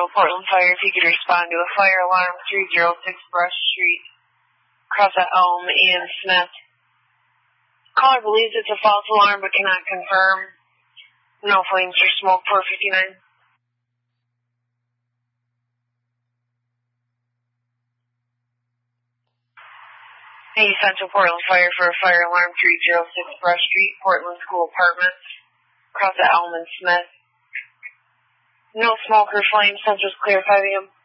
Central Portland Fire, if you could respond to a fire alarm 306 Brush Street, across at Elm and Smith. Caller believes it's a false alarm but cannot confirm. No flames or smoke, 459. Hey, Central Portland Fire for a fire alarm 306 Brush Street, Portland School Apartments, across at Elm and Smith. No smoke or flames, Central's clear, 5 a.m.